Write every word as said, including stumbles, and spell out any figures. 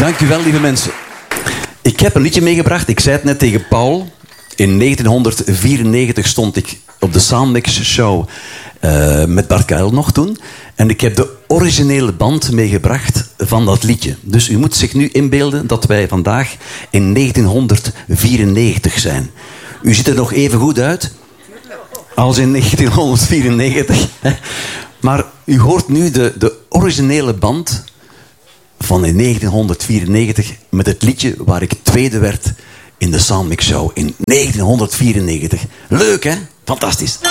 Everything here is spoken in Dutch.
Dank u wel, lieve mensen. Ik heb een liedje meegebracht. Ik zei het net tegen Paul. In negentienhonderdvierennegentig stond ik op de Soundmix Show uh, met Bart Kuijl nog toen. En ik heb de originele band meegebracht van dat liedje. Dus u moet zich nu inbeelden dat wij vandaag in negentienhonderdvierennegentig zijn. U ziet er nog even goed uit als in negentienhonderdvierennegentig. Maar u hoort nu de, de originele band van in negentienhonderdvierennegentig met het liedje waar ik tweede werd in de Soundmix Show in negentienhonderdvierennegentig. Leuk, hè? Fantastisch.